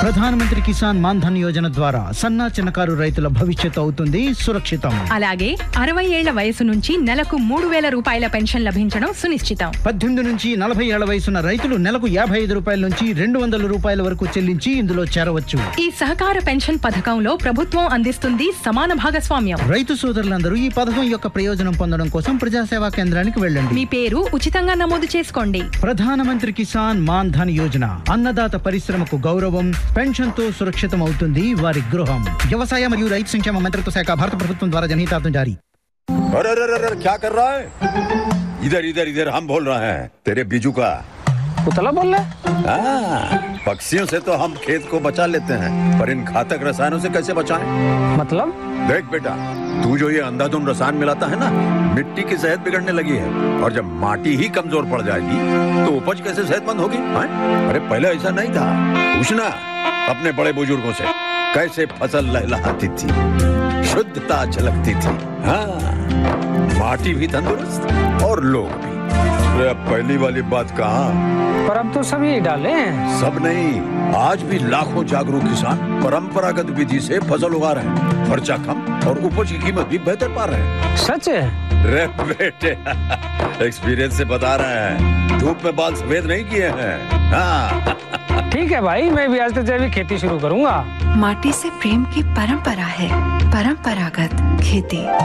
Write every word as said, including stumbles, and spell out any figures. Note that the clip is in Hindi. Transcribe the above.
ప్రధానమంత్రి కిసాన్ మాన్ ధన్ యోజన ద్వారా సన్న చిన్నకారు రైతుల భవిష్యత్తు అవుతుంది సురక్షితం. అలాగే అరవై ఏళ్ల వయసు నుంచి నెలకు మూడు వేల రూపాయల పెన్షన్ లభించడం సునిశ్చితం. పద్దెనిమిది నుంచి నలభై ఏళ్ల వయసున్న రైతులు నెలకు యాభై ఐదు రూపాయల నుంచి రెండు వందల రూపాయల వరకు చెల్లించి ఇందులో చేరవచ్చు. ఈ సహకార పెన్షన్ పథకంలో ప్రభుత్వం అందిస్తుంది సమాన భాగస్వామ్యం. రైతు సోదరులందరూ ఈ పథకం యొక్క ప్రయోజనం పొందడం కోసం ప్రజాసేవా కేంద్రానికి వెళ్ళండి. మీ పేరు ఉచితంగా నమోదు చేసుకోండి. ప్రధానమంత్రి కిసాన్ మాన్ ధన్ యోజన అన్నదాత పరిశ్రమకు గౌరవం, పెన్షన్ తో సురక్షితం అవుతుంది వారి గృహం. వ్యవసాయ మరియు రైతు సంక్షేమ మంత్రిత్వ శాఖ భారత ప్రభుత్వం ద్వారా జనహితార్థం జారీ. अरे अरे अरे क्या कर रहा है? इधर इधर इधर हम बोल रहे हैं तेरे बीजू का उतला बोल रहा हाँ, पक्षियों से तो हम खेत को बचा लेते हैं, पर इन घातक रसायनों से कैसे बचाएं? मतलब? देख बेटा, तू जो ये अंधाधुंध रसायन मिलाता है ना, मिट्टी की सेहत बिगड़ने लगी है। और जब माटी ही कमजोर पड़ जाएगी तो उपज कैसे सेहतमंद होगी? हाँ? अरे पहले ऐसा नहीं था, पूछना अपने बड़े बुजुर्गों से कैसे फसल लहलहाती थी, शुद्धता झलकती थी। हाँ, माटी भी तंदुरुस्त और लोग भी। अरे अब पहली वाली बात कहाँ, पर अब तो सभी डाले हैं। सब नहीं, आज भी लाखों जागरूक किसान परंपरागत विधि से फसल उगा रहे हैं। खर्चा कम और उपज की कीमत भी बेहतर पा रहे हैं। सच है? रे बेटे एक्सपीरियंस से बता रहे हैं, धूप में बाल सफेद नहीं किए हैं। हाँ। ठीक है भाई, मैं भी आज से जैविक खेती शुरू करूंगा। माटी से प्रेम की परंपरा है, परंपरागत खेती।